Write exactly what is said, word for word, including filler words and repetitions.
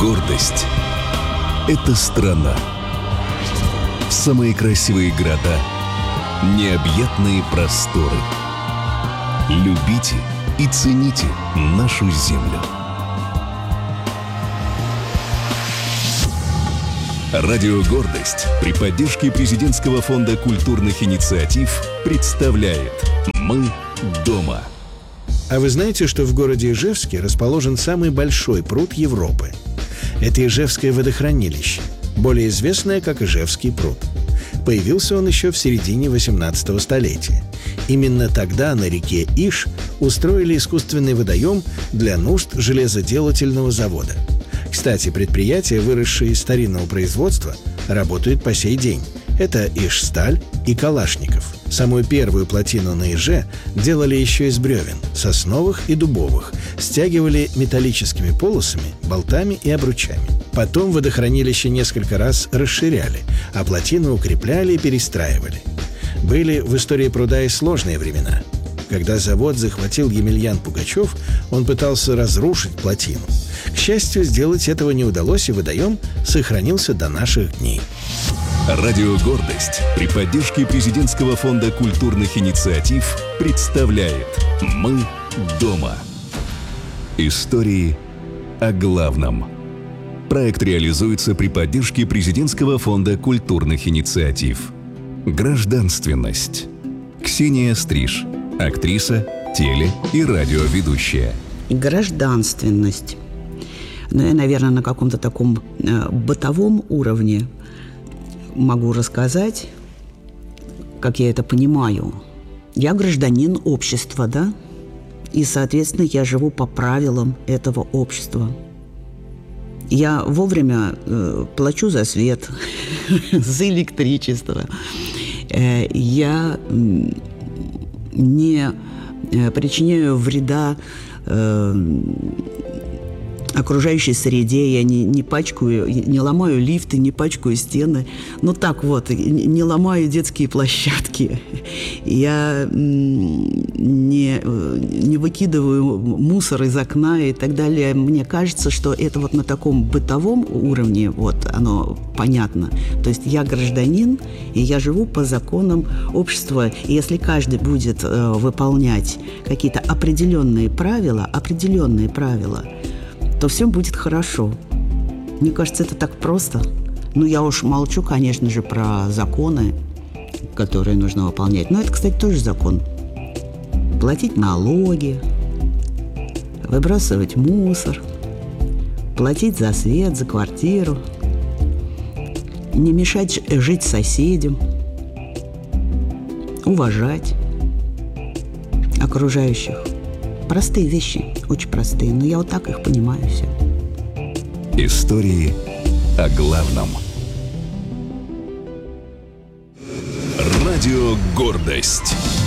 Гордость – это страна. Самые красивые города, необъятные просторы. Любите и цените нашу землю. Радио «Гордость» при поддержке Президентского фонда культурных инициатив представляет «Мы дома». А вы знаете, что в городе Ижевске расположен самый большой пруд Европы? Это Ижевское водохранилище, более известное как Ижевский пруд. Появился он еще в середине восемнадцатого столетия. Именно тогда на реке Иж устроили искусственный водоем для нужд железоделательного завода. Кстати, предприятия, выросшие из старинного производства, работают по сей день. Это Ижсталь и Калашников. Самую первую плотину на Иже делали еще из бревен, сосновых и дубовых, стягивали металлическими полосами, болтами и обручами. Потом водохранилище несколько раз расширяли, а плотину укрепляли и перестраивали. Были в истории пруда и сложные времена. Когда завод захватил Емельян Пугачев, он пытался разрушить плотину. К счастью, сделать этого не удалось, и водоем сохранился до наших дней. Радио «Гордость» при поддержке Президентского фонда культурных инициатив представляет «Мы дома». Истории о главном. Проект реализуется при поддержке Президентского фонда культурных инициатив. Гражданственность. Ксения Стриж, актриса, теле- и радиоведущая. Гражданственность. Ну, я, наверное, на каком-то таком э, бытовом уровне могу рассказать, как я это понимаю. Я гражданин общества, да? И, соответственно, я живу по правилам этого общества. Я вовремя э, плачу за свет, за электричество. Э, я э, не э, причиняю вреда э, окружающей среде, я не, не пачкаю, не ломаю лифты, не пачкаю стены. Ну так вот, не ломаю детские площадки. Я не, не выкидываю мусор из окна и так далее. Мне кажется, что это вот на таком бытовом уровне, вот оно понятно. То есть я гражданин, и я живу по законам общества. И если каждый будет э, выполнять какие-то определенные правила, определенные правила, то все будет хорошо. Мне кажется, это так просто. Ну, я уж молчу, конечно же, про законы, которые нужно выполнять. Но это, кстати, тоже закон. Платить налоги, выбрасывать мусор, платить за свет, за квартиру, не мешать жить соседям, уважать окружающих. Простые вещи, очень простые, но я вот так их понимаю все. Истории о главном. Радио «Гордость».